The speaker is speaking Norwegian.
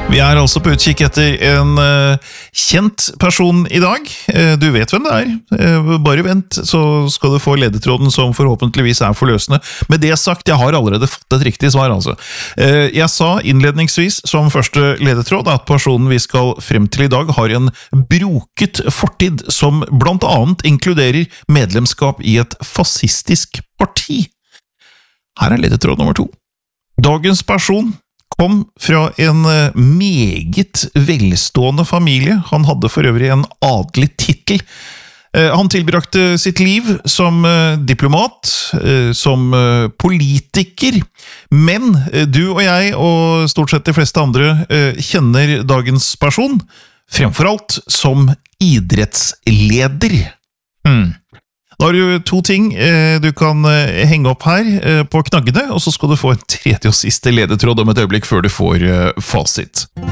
Vi altså på utkikk etter en kjent person I dag. Du vet hvem det Bare vent, så skal du få ledetråden som forhåpentligvis forløsende. Med det sagt, jeg har allerede fått et riktig svar, altså. Jeg sa innledningsvis som første ledetråd at personen vi skal frem til I dag har en broket fortid som blant annet inkluderer medlemskap I et fascistisk parti. Her ledetråd nummer 2. Dagens person kom fra en meget velstående familie. Han hadde for øvrig en adelig titel. Han tilbrakte sitt liv som diplomat, som politiker, men du og jeg, og stort sett de fleste andre, kjenner dagens person, fremfor alt som idrettsleder. Da har du 2 ting du kan henge opp her på knaggene, og så skal du få en tredje og siste ledetråd om et øyeblikk før du får fasit.